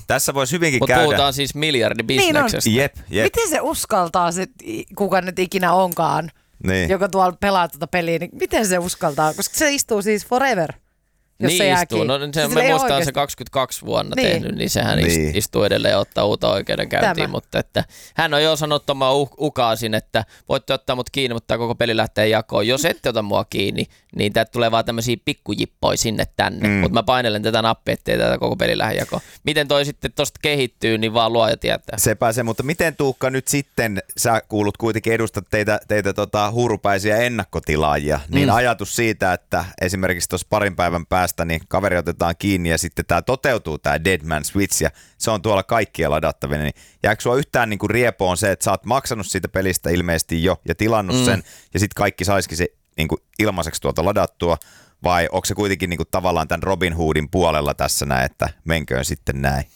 Tässä voisi hyvinkin Mutta käydä. puhutaan siis miljardibisneksestä. Jep. Miten se uskaltaa, se, kuka nyt ikinä onkaan, joka tuolla pelaa tuota peliä, niin miten se uskaltaa? Koska se istuu siis forever. Jos niin se istuu. No, me muistaan se 22 vuonna tehnyt, niin sehän istuu edelleen ja ottaa uutta oikeudenkäyntiin. Mutta että, hän on jo sanonut omaa ukaasin, että voitte ottaa mut kiinni, mutta tämä koko peli lähtee jakoon. Jos ette ota mua kiinni, niin täältä tulee vaan tämmöisiä pikkujippoja sinne tänne. Mutta mä painelen tätä nappia, ettei tätä koko peli lähde jakoon. Miten toi sitten tosta kehittyy, niin vaan luoja tietää. Sepä se, mutta miten Tuukka nyt sitten, sä kuulut kuitenkin edustat teitä huurupäisiä ennakkotilaajia, niin ajatus siitä, että esimerkiksi tuossa parin päivän päästä niin kaveri otetaan kiinni ja sitten tämä toteutuu, tämä Dead Man Switch, ja se on tuolla kaikkia ladattavina, niin jääkö sua yhtään niin kuin riepoon se, että sä oot maksanut siitä pelistä ilmeisesti jo ja tilannut sen, ja sitten kaikki saisikin se niin kuin ilmaiseksi tuolta ladattua, vai onko se kuitenkin niin kuin tavallaan tämän Robin Hoodin puolella tässä näin, että menköön sitten näin?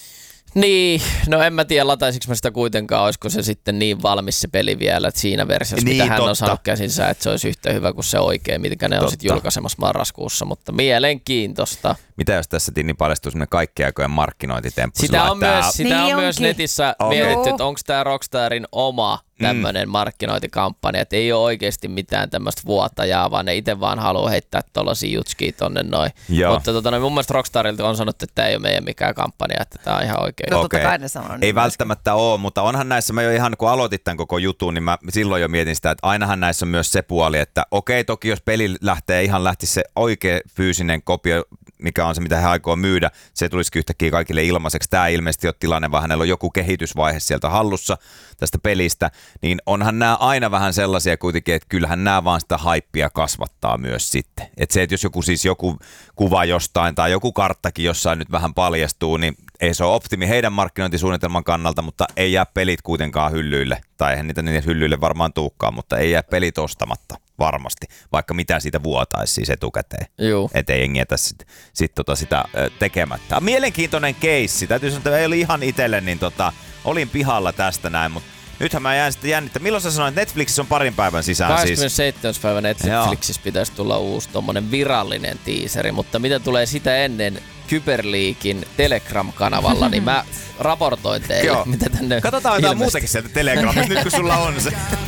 Niin, no en mä tiedä lataisinko mä sitä kuitenkaan, olisiko se sitten niin valmis se peli vielä, että siinä versiossa, niin, mitä hän on saanut käsinsä, että se olisi yhtä hyvä kuin se oikein, mitkä ne on sitten julkaisemassa marraskuussa, mutta mielenkiintoista. Mitä jos tässä Tinni paljastuu semmoinen kaikkien aikojen markkinointitemppu? Sitä on myös netissä mietitty, että onko tämä Rockstarin oma tämmöinen markkinointikampanja, että ei ole oikeasti mitään tämmöistä vuotajaa, vaan ne itse vaan haluaa heittää tuollaisia jutskia tonne noin. Mutta mun mielestä Rockstarilta on sanottu, että tämä ei ole meidän mikään kampanja, että tämä on ihan oikein. No totta kai ne sanoo. Ei välttämättä ole, mutta onhan näissä, mä jo ihan kun aloitit tämän koko jutun, niin mä silloin jo mietin sitä, että ainahan näissä on myös se puoli, että okei, toki jos peli lähti se oikea fyysinen kopio, mikä on se, mitä he aikoo myydä, se tulisikin yhtäkkiä kaikille ilmaiseksi. Tämä ilmeisesti on tilanne, vaan hänellä on joku kehitysvaihe sieltä hallussa tästä pelistä, niin onhan nämä aina vähän sellaisia kuitenkin, että kyllähän nämä vaan sitä haippia kasvattaa myös sitten. Että se, että jos joku kuva jostain tai joku karttakin jossain nyt vähän paljastuu, niin ei se ole optimi heidän markkinointisuunnitelman kannalta, mutta ei jää pelit kuitenkaan hyllyille, tai eihän niitä hyllyille varmaan tuukkaan, mutta ei jää pelit ostamatta varmasti, vaikka mitä siitä vuotaisi siis etukäteen. Ettei jengi jätä sitä tekemättä. Mielenkiintoinen keissi, täytyy sanoa, että ei ole ihan itselle, niin olin pihalla tästä näin, mutta nythän mä jään sitten jännittämään. Milloin sä sanoit, että Netflixissä on parin päivän sisään 27. päivä Netflixissä pitäisi tulla uusi tommonen virallinen tiiseri, mutta mitä tulee sitä ennen Kyberleakin Telegram-kanavalla, niin mä raportoin teille, mitä tänne katsotaan jotain muutakin sieltä Telegramista, nyt kun sulla on se.